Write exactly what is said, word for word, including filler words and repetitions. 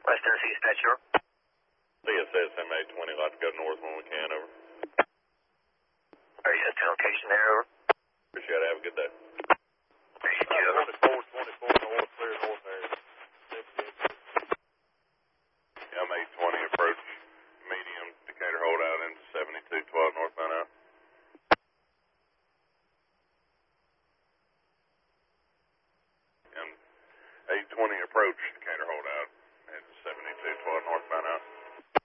West Tennessee Dispatch, over. C S S M eight twenty, like to go north when we can, over. Are you at the location there, over? Appreciate it, have a good day. Appreciate you, over. twenty-four, twenty-four north, clear north there. Yeah, I'm eight twenty, approach medium, Decatur holdout into seventy-two twelve northbound out. And eight twenty approach,